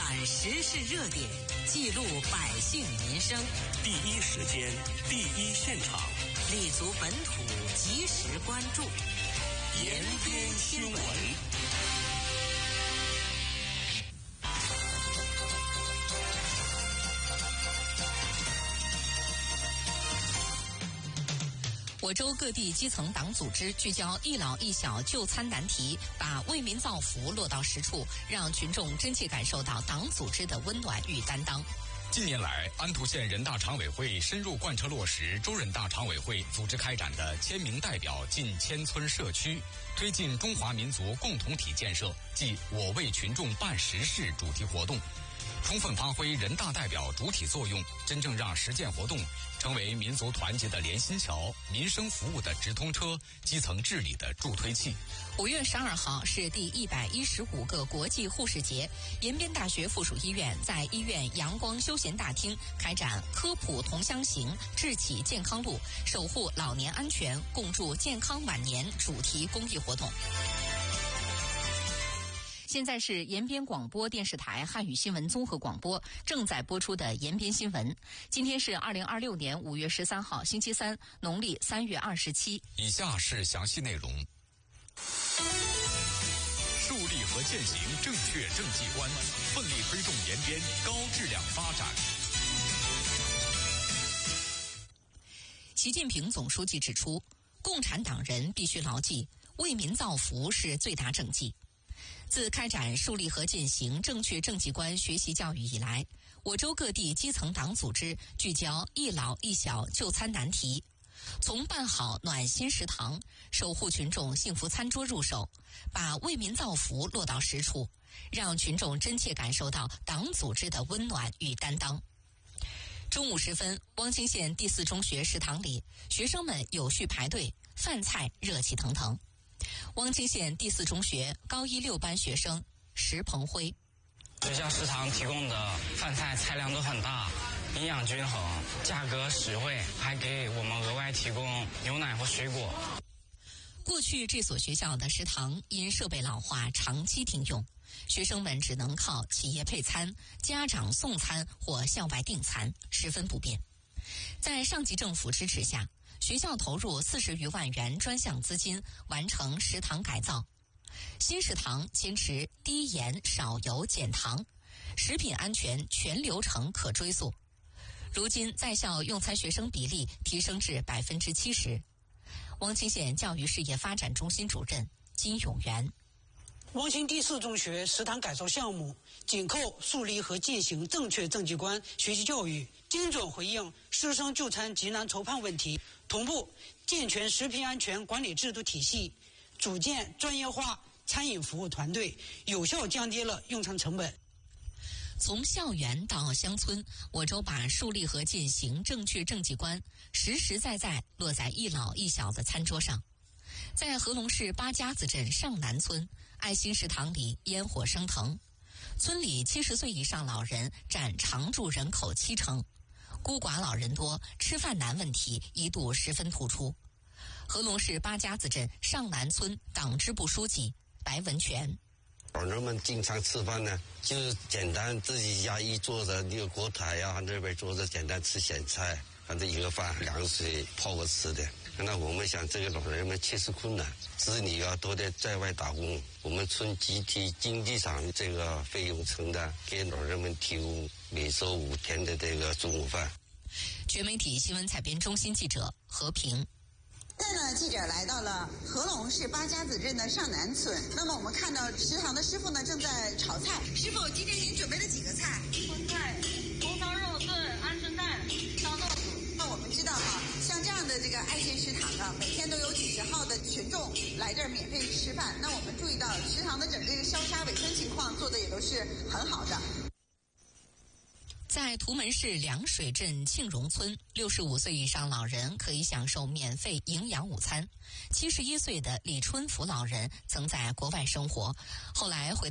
览时事热点，记录百姓民生， 第一时间，第一现场， 立足本土，及时关注， 延边新闻。 我州各地基层党组织聚焦一老一小就餐难题，把为民造福落到实处，让群众真切感受到党组织的温暖与担当。 近年来，安图县人大常委会深入贯彻落实州人大常委会组织开展的签名代表进千村社区，推进中华民族共同体建设暨我为群众办实事主题活动，充分发挥人大代表主体作用，真正让实践活动成为民族团结的连心桥、民生服务的直通车、基层治理的助推器。 5月12号是第115个国际护士节，延边大学附属医院在医院阳光休闲大厅开展科普同乡行、志启健康路、守护老年安全、共筑健康晚年主题公益活动。现在是延边广播电视台汉语新闻综合广播正在播出的延边新闻。今天是2026年5月13号星期三，农历3月27。 以下是详细内容。树立和践行正确政绩观，奋力推动延边高质量发展。 习近平总书记指出，共产党人必须牢记，为民造福是最大政绩。自开展树立和践行正确政绩观学习教育以来，我州各地基层党组织聚焦一老一小就餐难题，从办好暖心食堂、守护群众幸福餐桌入手，把为民造福落到实处，让群众真切感受到党组织的温暖与担当。中午时分，汪清县第4中学食堂里，学生们有序排队，饭菜热气腾腾。汪清县第4中学高1、6班学生石鹏辉， 学校食堂提供的饭菜菜量都很大，营养均衡，价格实惠，还给我们额外提供牛奶和水果。 过去这所学校的食堂因设备老化长期停用，学生们只能靠企业配餐、家长送餐或校外订餐，十分不便。在上级政府支持下，学校投入40余万元专项资金完成食堂改造。新食堂坚持低盐少油减糖，食品安全全流程可追溯。如今在校用餐学生比例提升至70%。汪清县教育事业发展中心主任金永元， 汪清第4中学食堂改造项目紧扣树立和践行正确政绩观学习教育，精准回应师生就餐急难愁盼问题，同步健全食品安全管理制度体系，组建专业化餐饮服务团队，有效降低了用餐成本。 从校园到乡村，我州把树立和践行正确政绩观实实在在落在一老一小的餐桌上。在合龙市八家子镇上南村，爱心食堂里烟火升腾，村里70岁以上老人占常住人口70%，孤寡老人多，吃饭难问题一度十分突出。合龙市八家子镇上南村党支部书记白文全， 老人们经常吃饭呢，就是简单自己家一坐着一个锅台呀，那边坐着简单吃咸菜，反正一个饭凉水泡个吃的。那我们想这个老人们切实困难，子女啊都得在外打工，我们村集体经济上这个费用承担，给老人们提供每周5天的这个中午饭。 全媒体新闻采编中心记者何平。 现在呢，记者来到了合龙市八家子镇的上南村。那么我们看到食堂的师傅呢正在炒菜。师傅，今天您准备了几个菜？ 荤菜、红烧肉炖鹌鹑蛋、烧豆腐。 那我们知道啊，像这样的这个爱心食堂呢，每天都有几十号的群众来这儿免费吃饭。那我们注意到食堂的整个消杀卫生情况做的也都是很好的。 在图门市凉水镇庆荣村，65岁以上老人可以享受免费营养午餐。71岁的李春福老人曾在国外生活，后来回